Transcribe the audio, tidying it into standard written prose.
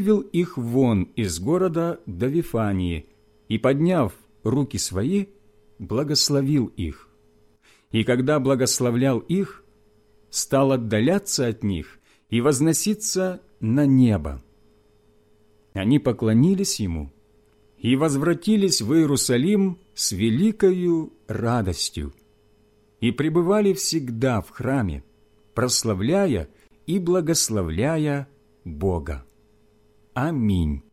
вывел их вон из города до Вифании и, подняв руки свои, благословил их. И когда благословлял их, стал отдаляться от них и возноситься на небо. Они поклонились ему и возвратились в Иерусалим с великою радостью и пребывали всегда в храме, прославляя и благословляя Бога. Аминь.